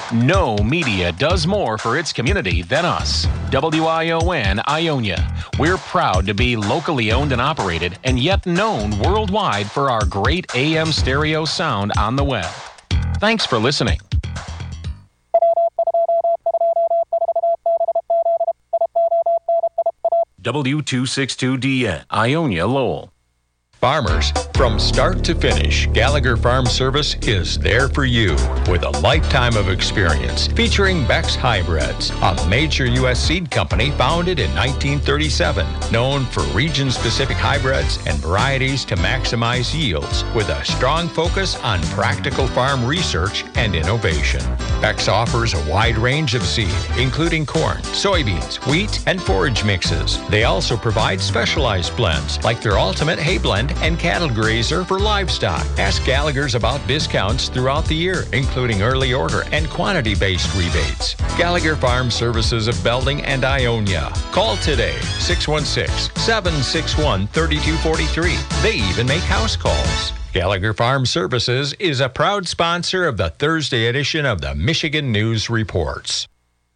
No media does more for its community than us. WION Ionia. We're proud to be locally owned and operated, and yet known worldwide for our great AM stereo sound on the web. Thanks for listening. W262DN, Ionia, Lowell. Farmers, from start to finish, Gallagher Farm Service is there for you with a lifetime of experience featuring Beck's Hybrids, a major U.S. seed company founded in 1937, known for region-specific hybrids and varieties to maximize yields with a strong focus on practical farm research and innovation. Beck's offers a wide range of seed, including corn, soybeans, wheat, and forage mixes. They also provide specialized blends like their Ultimate Hay Blend and Cattle Grazer for livestock. Ask Gallagher's about discounts throughout the year, including early order and quantity-based rebates. Gallagher Farm Services of Belding and Ionia. Call today, 616-761-3243. They even make house calls. Gallagher Farm Services is a proud sponsor of the Thursday edition of the Michigan News Reports.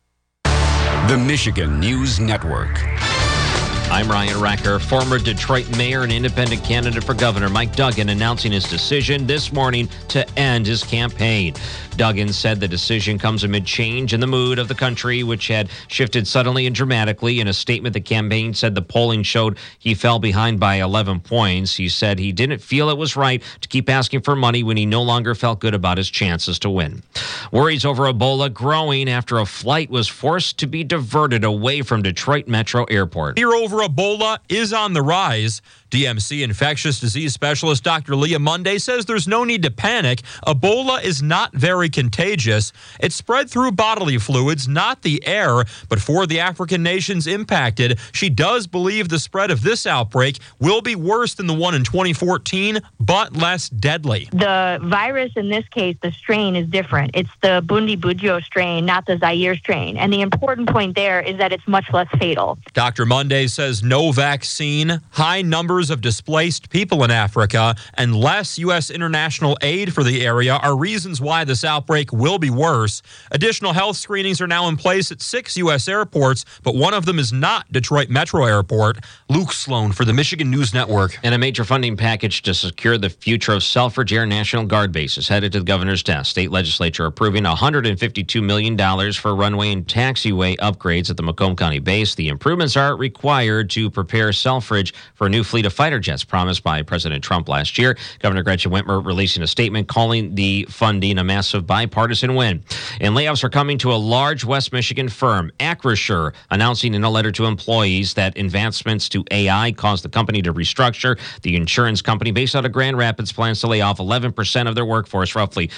The Michigan News Network. I'm Ryan Recker. Former Detroit mayor and independent candidate for governor Mike Duggan announcing his decision this morning to end his campaign. Duggan said the decision comes amid change in the mood of the country, which had shifted suddenly and dramatically. In a statement, the campaign said the polling showed he fell behind by 11 points. He said he didn't feel it was right to keep asking for money when he no longer felt good about his chances to win. Worries over Ebola growing after a flight was forced to be diverted away from Detroit Metro Airport. Fear over Ebola is on the rise. DMC infectious disease specialist Dr. Leah Monday says there's no need to panic. Ebola is not very contagious. It's spread through bodily fluids, not the air. But for the African nations impacted, she does believe the spread of this outbreak will be worse than the one in 2014, but less deadly. The virus in this case, the strain is different. It's the Bundibugyo strain, not the Zaire strain. And the important point there is that it's much less fatal. Dr. Monday says no vaccine, high numbers of displaced people in Africa, and less U.S. international aid for the area are reasons why this outbreak will be worse. Additional health screenings are now in place at 6 U.S. airports, but one of them is not Detroit Metro Airport. Luke Sloan for the Michigan News Network. And a major funding package to secure the future of Selfridge Air National Guard Base is headed to the governor's desk. State legislature approving $152 million for runway and taxiway upgrades at the Macomb County base. The improvements are required to prepare Selfridge for a new fleet of fighter jets promised by President Trump last year. Governor Gretchen Whitmer releasing a statement calling the funding a massive bipartisan win. And layoffs are coming to a large West Michigan firm, Acrisure, announcing in a letter to employees that advancements to AI caused the company to restructure. The insurance company based out of Grand Rapids plans to lay off 11% of their workforce, roughly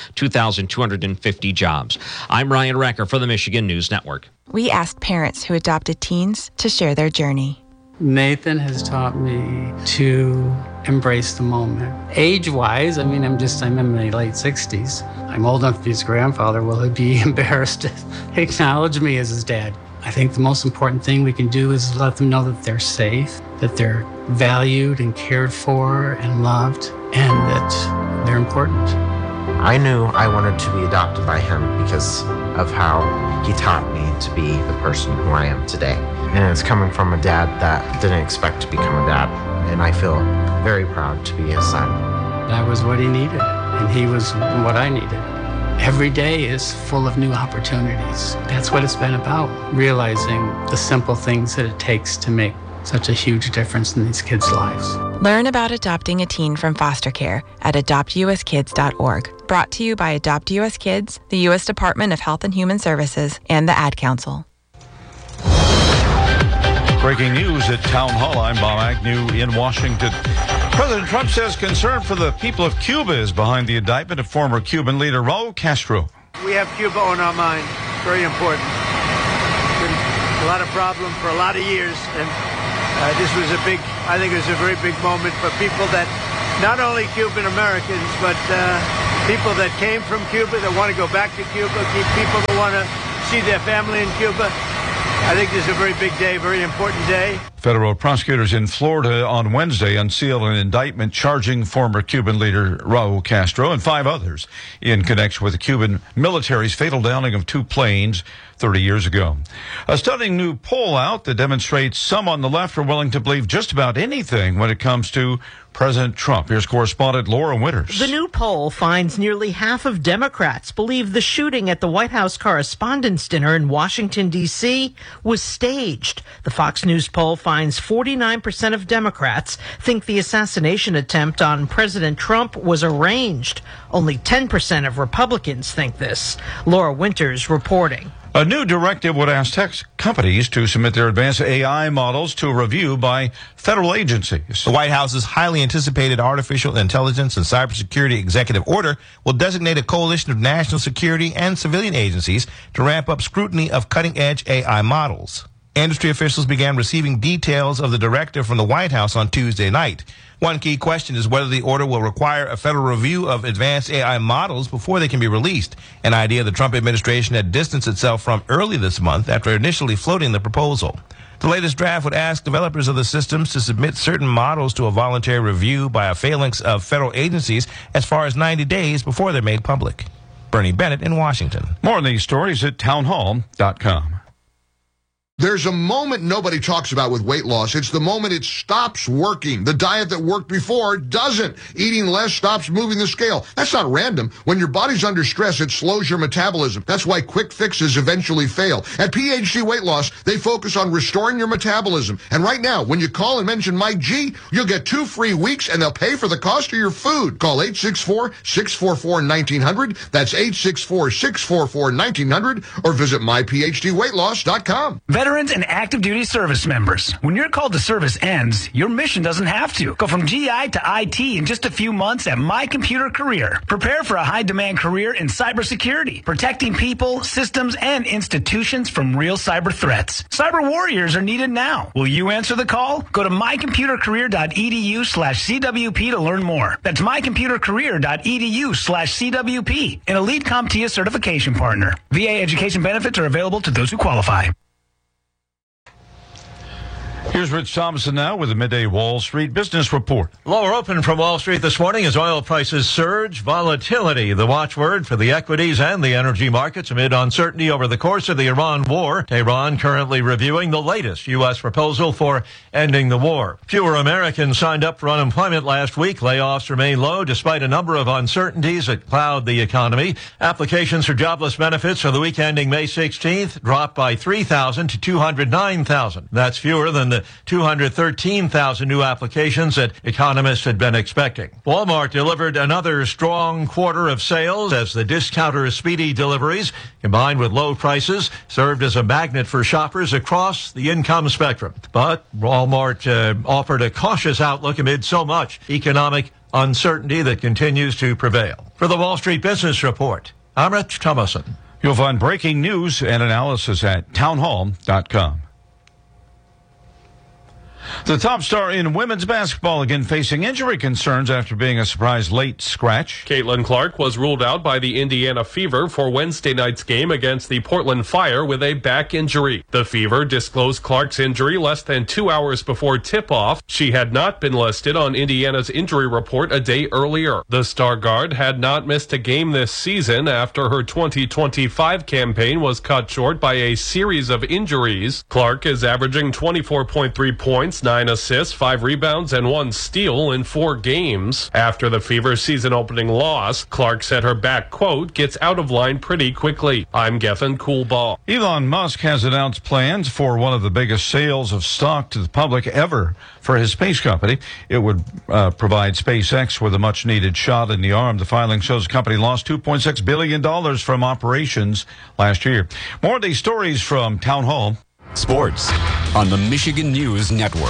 2,250 jobs. I'm Ryan Recker for the Michigan News Network. We asked parents who adopted teens to share their journey. Nathan has taught me to embrace the moment. Age-wise, I'm in my late 60s. I'm old enough to be his grandfather. Will he be embarrassed to acknowledge me as his dad? I think the most important thing we can do is let them know that they're safe, that they're valued and cared for and loved, and that they're important. I knew I wanted to be adopted by him because of how he taught me to be the person who I am today. And it's coming from a dad that didn't expect to become a dad. And I feel very proud to be his son. That was what he needed, and he was what I needed. Every day is full of new opportunities. That's what it's been about, realizing the simple things that it takes to make such a huge difference in these kids' lives. Learn about adopting a teen from foster care at adoptuskids.org. Brought to you by Adopt U.S. Kids, the U.S. Department of Health and Human Services, and the Ad Council. Breaking news at Town Hall. I'm Bob Agnew in Washington. President Trump says concern for the people of Cuba is behind the indictment of former Cuban leader Raul Castro. We have Cuba on our mind. Very important. Been a lot of problem for a lot of years, and this was I think it was a very big moment for people that, not only Cuban Americans, but people that came from Cuba, that want to go back to Cuba, people that want to see their family in Cuba. I think this is a very big day, very important day. Federal prosecutors in Florida on Wednesday unsealed an indictment charging former Cuban leader Raul Castro and 5 others in connection with the Cuban military's fatal downing of 2 planes 30 years ago. A stunning new poll out that demonstrates some on the left are willing to believe just about anything when it comes to President Trump. Here's correspondent Laura Winters. The new poll finds nearly half of Democrats believe the shooting at the White House Correspondents' Dinner in Washington, D.C. was staged. The Fox News poll finds 49% of Democrats think the assassination attempt on President Trump was arranged. Only 10% of Republicans think this. Laura Winters reporting. A new directive would ask tech companies to submit their advanced AI models to a review by federal agencies. The White House's highly anticipated artificial intelligence and cybersecurity executive order will designate a coalition of national security and civilian agencies to ramp up scrutiny of cutting-edge AI models. Industry officials began receiving details of the directive from the White House on Tuesday night. One key question is whether the order will require a federal review of advanced AI models before they can be released, an idea the Trump administration had distanced itself from early this month after initially floating the proposal. The latest draft would ask developers of the systems to submit certain models to a voluntary review by a phalanx of federal agencies as far as 90 days before they're made public. Bernie Bennett in Washington. More on these stories at townhall.com. There's a moment nobody talks about with weight loss. It's the moment it stops working. The diet that worked before doesn't. Eating less stops moving the scale. That's not random. When your body's under stress, it slows your metabolism. That's why quick fixes eventually fail. At PhD Weight Loss, they focus on restoring your metabolism. And right now, when you call and mention Mike G, you'll get 2 free weeks and they'll pay for the cost of your food. Call 864-644-1900. That's 864-644-1900 or visit myphdweightloss.com. Veterans and active duty service members, when your call to service ends, your mission doesn't have to. Go from GI to IT in just a few months at My Computer Career. Prepare for a high-demand career in cybersecurity, protecting people, systems, and institutions from real cyber threats. Cyber warriors are needed now. Will you answer the call? Go to mycomputercareer.edu/CWP to learn more. That's mycomputercareer.edu/CWP, an elite CompTIA certification partner. VA education benefits are available to those who qualify. Here's Rich Thompson now with the Midday Wall Street Business Report. Lower open from Wall Street this morning as oil prices surge. Volatility, the watchword for the equities and the energy markets amid uncertainty over the course of the Iran war. Tehran currently reviewing the latest U.S. proposal for ending the war. Fewer Americans signed up for unemployment last week. Layoffs remain low despite a number of uncertainties that cloud the economy. Applications for jobless benefits for the week ending May 16th dropped by 3,000 to 209,000. That's fewer than the 213,000 new applications that economists had been expecting. Walmart delivered another strong quarter of sales as the discounter's speedy deliveries, combined with low prices, served as a magnet for shoppers across the income spectrum. But Walmart offered a cautious outlook amid so much economic uncertainty that continues to prevail. For the Wall Street Business Report, I'm Rich Thomason. You'll find breaking news and analysis at townhall.com. The top star in women's basketball again facing injury concerns after being a surprise late scratch. Caitlin Clark was ruled out by the Indiana Fever for Wednesday night's game against the Portland Fire with a back injury. The Fever disclosed Clark's injury less than 2 hours before tip-off. She had not been listed on Indiana's injury report a day earlier. The star guard had not missed a game this season after her 2025 campaign was cut short by a series of injuries. Clark is averaging 24.3 points, 9 assists, 5 rebounds, and 1 steal in 4 games. After the Fever season-opening loss, Clark said her back, quote, gets out of line pretty quickly. I'm Geffen Coolball. Elon Musk has announced plans for one of the biggest sales of stock to the public ever for his space company. It would provide SpaceX with a much-needed shot in the arm. The filing shows the company lost $2.6 billion from operations last year. More of these stories from Town Hall. Sports on the Michigan News Network.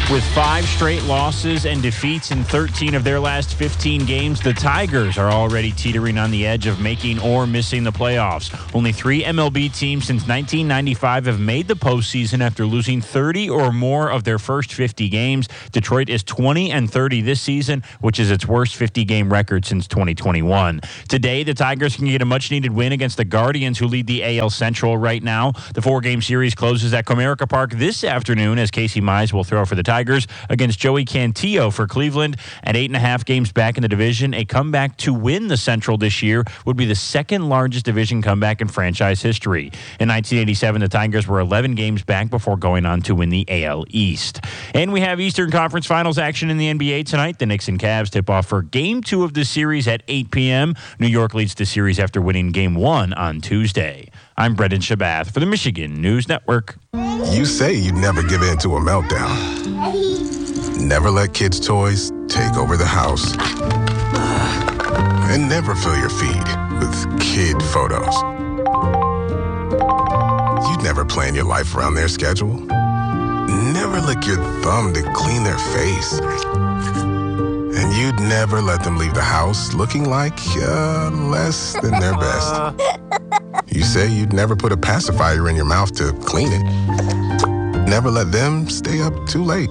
With 5 straight losses and defeats in 13 of their last 15 games, the Tigers are already teetering on the edge of making or missing the playoffs. Only 3 MLB teams since 1995 have made the postseason after losing 30 or more of their first 50 games. Detroit is 20-30 this season, which is its worst 50-game record since 2021. Today, the Tigers can get a much-needed win against the Guardians, who lead the AL Central right now. The 4-game series closes at Comerica Park this afternoon as Casey Mize will throw for the Tigers against Joey Cantillo for Cleveland. At 8.5 games back in the division, a comeback to win the Central this year would be the second largest division comeback in franchise history. In 1987, the Tigers were 11 games back before going on to win the AL East. And we have Eastern Conference Finals action in the NBA tonight. The Knicks and Cavs tip off for Game 2 of the series at 8 p.m. New York leads the series after winning Game 1 on Tuesday. I'm Brendan Shabath for the Michigan News Network. You say you'd never give in to a meltdown. Never let kids' toys take over the house. And never fill your feed with kid photos. You'd never plan your life around their schedule. Never lick your thumb to clean their face. And you'd never let them leave the house looking like less than their best. You say you'd never put a pacifier in your mouth to clean it. Never let them stay up too late.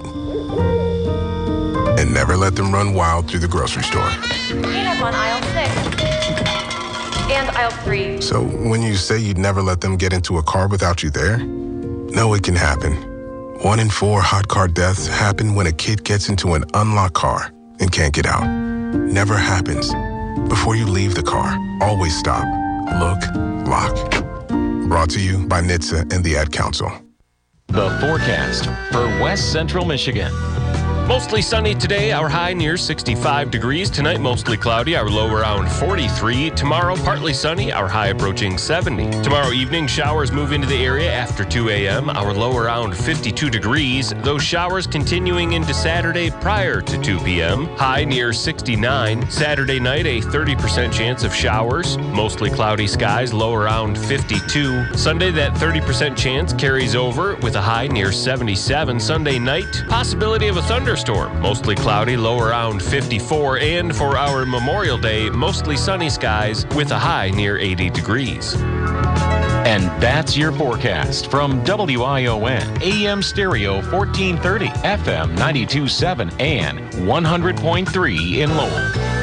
And never let them run wild through the grocery store. Peanuts on aisle 6. And aisle 3. So when you say you'd never let them get into a car without you there, no, it can happen. 1 in 4 hot car deaths happen when a kid gets into an unlocked car and can't get out. Never happens. Before you leave the car, always stop, look, lock. Brought to you by NHTSA and the Ad Council. The forecast for West Central Michigan. Mostly sunny today, our high near 65 degrees. Tonight, mostly cloudy, our low around 43. Tomorrow, partly sunny, our high approaching 70. Tomorrow evening, showers move into the area after 2 a.m., our low around 52 degrees. Those showers continuing into Saturday prior to 2 p.m., high near 69. Saturday night, a 30% chance of showers. Mostly cloudy skies, low around 52. Sunday, that 30% chance carries over with a high near 77. Sunday night, possibility of a thunderstorm. Mostly cloudy, low around 54. And for our Memorial Day, mostly sunny skies with a high near 80 degrees. And that's your forecast from WION, AM Stereo 1430, FM 92.7, and 100.3 in Lowell.